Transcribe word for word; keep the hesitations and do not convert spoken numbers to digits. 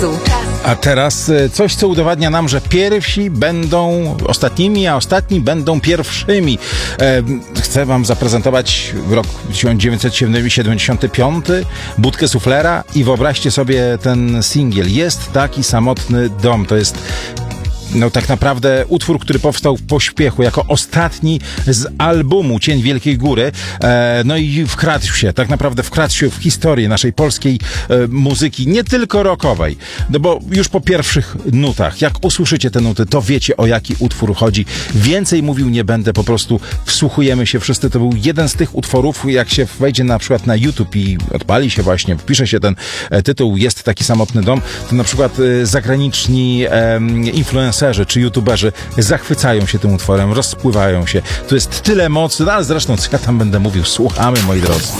A teraz coś, co udowadnia nam, że pierwsi będą ostatnimi, a ostatni będą pierwszymi. Chcę wam zaprezentować rok tysiąc dziewięćset siedemdziesiąty piąty, Budkę Suflera i wyobraźcie sobie ten singiel. Jest taki samotny dom. To jest no tak naprawdę utwór, który powstał w pośpiechu, jako ostatni z albumu Cień Wielkiej Góry. E, no i wkradł się, tak naprawdę wkradł się w historię naszej polskiej e, muzyki, nie tylko rockowej. No bo już po pierwszych nutach, jak usłyszycie te nuty, to wiecie, o jaki utwór chodzi. Więcej mówił nie będę, po prostu wsłuchujemy się wszyscy. To był jeden z tych utworów, jak się wejdzie na przykład na YouTube i odpali się właśnie, wpisze się ten e, tytuł Jest taki samotny dom, to na przykład e, zagraniczni e, influencerzy czy youtuberzy zachwycają się tym utworem, rozpływają się. Tu jest tyle mocy, no ale zresztą co ja tam będę mówił, słuchamy, moi drodzy.